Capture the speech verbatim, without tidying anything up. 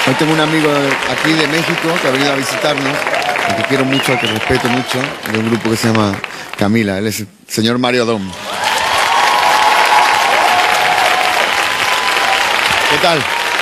Hoy tengo un amigo aquí de México que ha venido a visitarnos, al que quiero mucho, al que respeto mucho, de un grupo que se llama Camila. Él es el señor Mario Dom. ¿Qué tal?